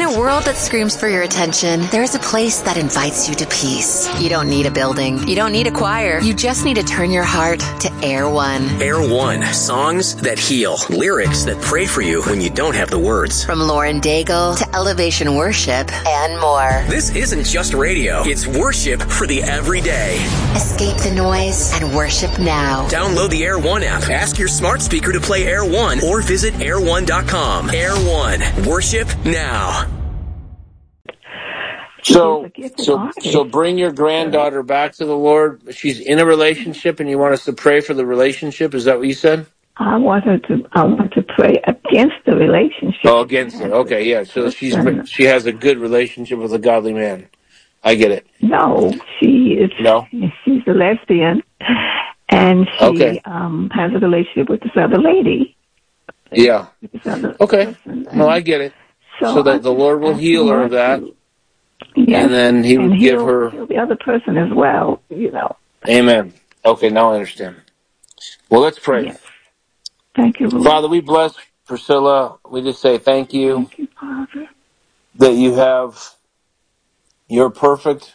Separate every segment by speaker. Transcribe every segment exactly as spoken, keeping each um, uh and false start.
Speaker 1: a world that screams for your attention, there is a place that invites you to peace. You don't need a building. You don't need a choir. You just need to turn your heart to Air One.
Speaker 2: Air One. Songs that heal. Lyrics that pray for you when you don't have the words.
Speaker 1: From Lauren Daigle to Elevation Worship and more.
Speaker 2: This isn't just radio. It's worship for the everyday.
Speaker 1: Escape the noise and worship now.
Speaker 2: Download the Air One app. Ask your smart speaker to play Air One or visit air one dot com. Air One. Worship now.
Speaker 3: So, so, so bring your granddaughter back to the Lord. She's in a relationship, and you want us to pray for the relationship. Is that what you said?
Speaker 4: I want her to. I want to pray against the relationship.
Speaker 3: Oh, against it. Okay, yeah. So she's she has a good relationship with a godly man. I get it.
Speaker 4: No, she is.
Speaker 3: No,
Speaker 4: she's a lesbian, and she
Speaker 3: okay.
Speaker 4: um, has a relationship with this other lady.
Speaker 3: Yeah.
Speaker 4: Other
Speaker 3: okay. No, I get it. So, so that the Lord will heal her of that. To,
Speaker 4: yes,
Speaker 3: and then he would
Speaker 4: and
Speaker 3: give her
Speaker 4: heal the other person as well. You know.
Speaker 3: Amen. Okay, now I understand. Well, let's pray.
Speaker 4: Yes. Thank you, Lord.
Speaker 3: Father, we bless Priscilla. We just say thank you,
Speaker 4: thank you, Father,
Speaker 3: that you have your perfect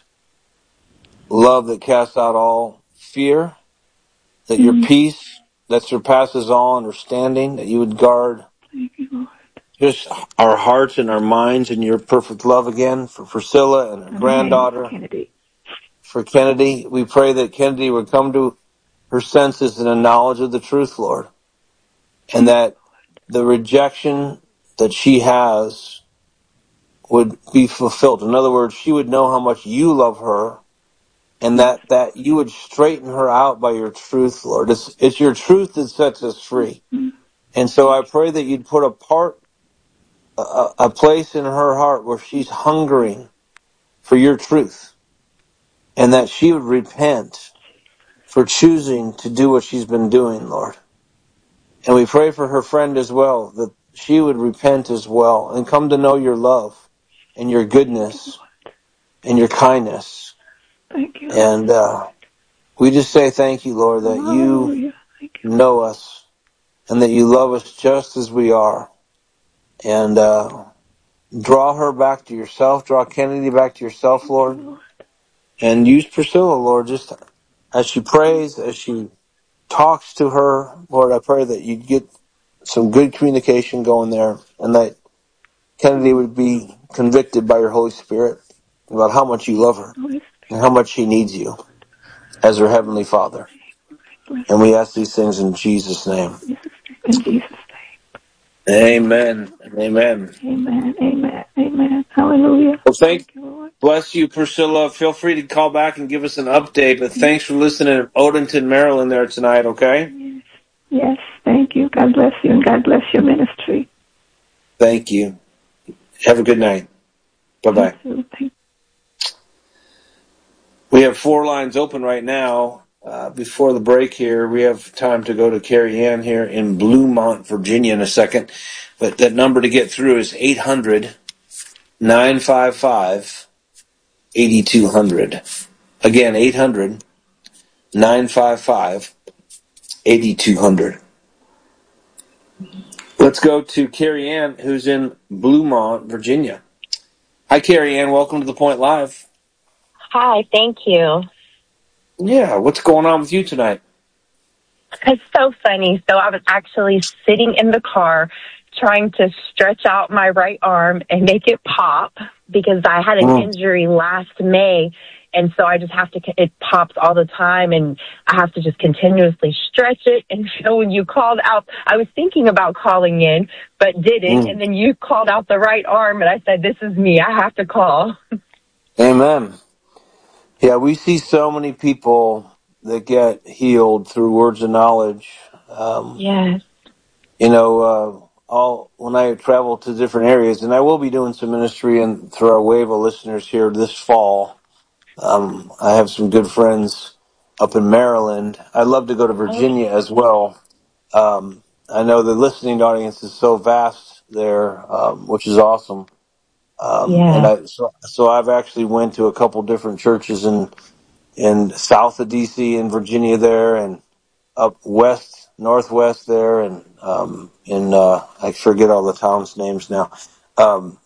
Speaker 3: love that casts out all fear, that mm-hmm. your peace that surpasses all understanding, that you would guard
Speaker 4: thank you, Lord.
Speaker 3: just our hearts and our minds in your perfect love again for Priscilla and her and granddaughter.
Speaker 4: Kennedy.
Speaker 3: For Kennedy, we pray that Kennedy would come to her senses in a knowledge of the truth, Lord. And that the rejection that she has would be fulfilled. In other words, she would know how much you love her, and that, that you would straighten her out by your truth, Lord. It's, it's your truth that sets us free. Mm-hmm. And so I pray that you'd put a part, a, a place in her heart where she's hungering for your truth, and that she would repent for choosing to do what she's been doing, Lord. And we pray for her friend as well, that she would repent as well and come to know your love and your goodness and your kindness.
Speaker 4: Thank you.
Speaker 3: And uh, we just say thank you, Lord, that you, you know us and that you love us just as we are. And uh, draw her back to yourself. Draw Kennedy back to yourself, Lord.
Speaker 4: You, Lord.
Speaker 3: And use Priscilla, Lord, just as she prays, as she talks to her, Lord, I pray that you'd get some good communication going there, and that Kennedy would be convicted by your Holy Spirit about how much you love her and how much she needs you as her Heavenly Father. And we ask these things in Jesus' name.
Speaker 4: In Jesus' name.
Speaker 3: Amen. Amen.
Speaker 4: Amen. Amen. Amen. Hallelujah.
Speaker 3: Well, thank, thank you, Lord. Bless you, Priscilla. Feel free to call back and give us an update, but thanks for listening in Odenton, Maryland there tonight, okay?
Speaker 4: Yes. Yes. Thank you. God bless you, and God bless your ministry.
Speaker 3: Thank you. Have a good night. Bye-bye. We have four lines open right now. Uh, before the break here, we have time to go to Carrie Ann here in Bluemont, Virginia in a second. But that number to get through is eight hundred, nine five five, eight two zero zero. Again, eight hundred, nine five five, eight two zero zero. Let's go to Carrie Ann, who's in Bluemont, Virginia. Hi, Carrie Ann. Welcome to The Point Live.
Speaker 5: Hi, thank you.
Speaker 3: Yeah, what's going on with you tonight?
Speaker 5: It's so funny. So I was actually sitting in the car trying to stretch out my right arm and make it pop because I had an mm. injury last May. And so I just have to, it pops all the time and I have to just continuously stretch it. And so when you called out, I was thinking about calling in, but didn't. Mm. And then you called out the right arm and I said, this is me. I have to call.
Speaker 3: Amen. Yeah, we see so many people that get healed through words of knowledge. Um,
Speaker 5: yes.
Speaker 3: You know, uh, all when I travel to different areas, and I will be doing some ministry and through our wave of listeners here this fall. Um, I have some good friends up in Maryland. I'd love to go to Virginia as well. Um, I know the listening audience is so vast there, um, which is awesome. Um,
Speaker 5: yeah.
Speaker 3: And I, so, so I've actually went to a couple different churches in in south of D C in Virginia there, and up west, northwest there, and um, in uh, I forget all the towns' names now. Um,